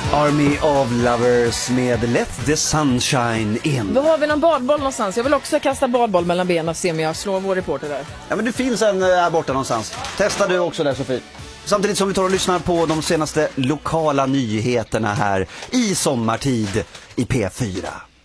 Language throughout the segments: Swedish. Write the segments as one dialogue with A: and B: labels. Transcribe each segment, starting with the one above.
A: Army of Lovers med Let the Sunshine In.
B: Då har vi någon badboll någonstans. Jag vill också kasta badboll mellan benen och se om jag slår vår reporter där.
A: Ja, men det finns en här borta någonstans. Testa du också där, Sofie. Samtidigt som vi tar och lyssnar på de senaste lokala nyheterna här i sommartid i P4.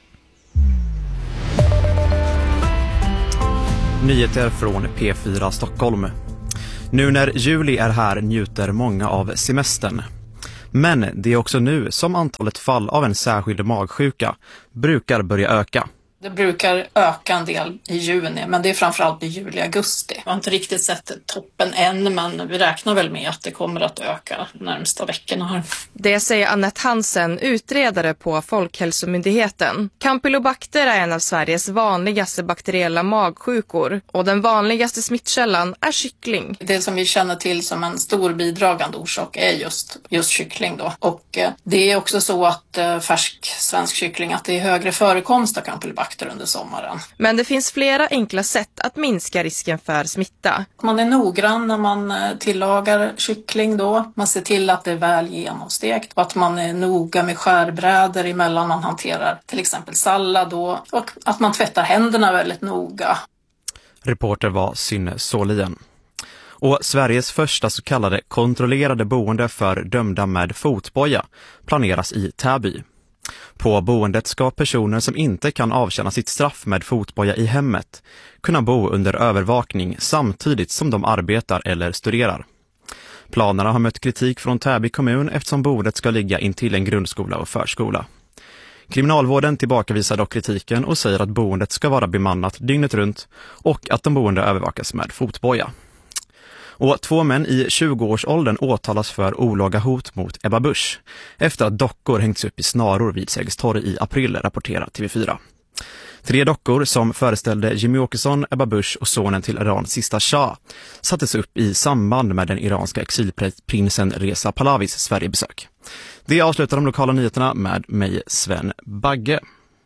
C: Nyheter från P4 Stockholm. Nu när juli är här njuter många av semestern. Men det är också nu som antalet fall av en särskild magsjuka brukar börja öka.
D: Det brukar öka en del i juni, men det är framförallt i juli-augusti. Jag har inte riktigt sett toppen än, men vi räknar väl med att det kommer att öka de närmsta veckorna här.
E: Det säger Annette Hansen, utredare på Folkhälsomyndigheten. Campylobacter är en av Sveriges vanligaste bakteriella magsjukor och den vanligaste smittkällan är kyckling.
D: Det som vi känner till som en stor bidragande orsak är just kyckling då. Och det är också så att färsk svensk kyckling, att det är högre förekomst av campylobacter under sommaren.
E: Men det finns flera enkla sätt att minska risken för smitta.
D: Man är noggrann när man tillagar kyckling då. Man ser till att det är väl genomstekt och att man är noga med skärbrädor emellan man hanterar till exempel sallad då. Och att man tvättar händerna väldigt noga.
C: Reporter var Synne Sålien. Och Sveriges första så kallade kontrollerade boende för dömda med fotboja planeras i Täby. På boendet ska personer som inte kan avtjäna sitt straff med fotboja i hemmet kunna bo under övervakning samtidigt som de arbetar eller studerar. Planerna har mött kritik från Täby kommun eftersom boendet ska ligga intill en grundskola och förskola. Kriminalvården tillbakavisar dock kritiken och säger att boendet ska vara bemannat dygnet runt och att de boende övervakas med fotboja. Och 2 män i 20-årsåldern åtalas för olaga hot mot Ebba Busch efter att dockor hängts upp i snaror vid Sergels torg i april, rapporterar TV4. 3 dockor som föreställde Jimmy Åkesson, Ebba Busch och sonen till Irans sista Shah sattes upp i samband med den iranska exilprinsen Reza Pahlavis Sverigebesök. Det avslutar de lokala nyheterna med mig, Sven Bagge.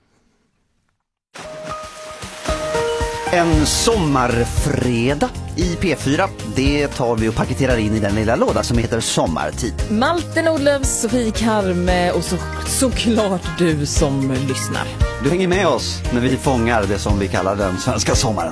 A: En sommarfredag i P4, det tar vi och paketerar in i den lilla låda som heter Sommartid.
B: Malte Nordlöfs, Sofie Karme och såklart du som lyssnar.
A: Du hänger med oss när vi fångar det som vi kallar den svenska sommaren.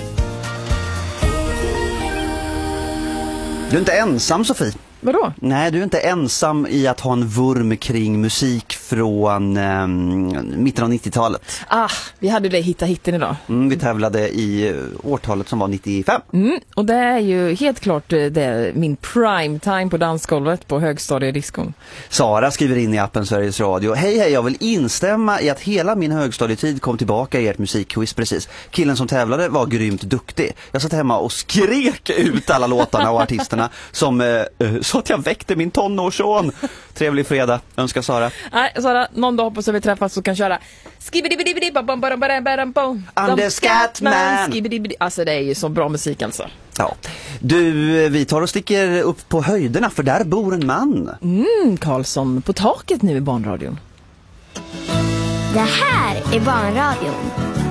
A: Du är inte ensam, Sofie.
B: Vadå?
A: Nej, du är inte ensam i att ha en vurm kring musik från mitten av 90-talet.
B: Vi hade det hitten idag.
A: Vi tävlade i årtalet som var 95.
B: Och det är ju helt klart min prime time på dansgolvet på högstadiediskon.
A: Sara skriver in i appen Sveriges Radio: Hej, jag vill instämma i att hela min högstadietid kom tillbaka i ert musikquiz precis. Killen som tävlade var grymt duktig. Jag satt hemma och skrek ut alla låtarna och artisterna som så att jag väckte min tonårsson. Trevlig fredag, önskar Sara.
B: Nej, Sara, någon dag hoppas vi träffas och kan köra
A: I'm Scatman.
B: Alltså det är ju så bra musik alltså.
A: Ja. Du, vi tar och sticker upp på höjderna för där bor en man.
B: Karlsson på taket nu i Barnradion.
F: Det här är Barnradion.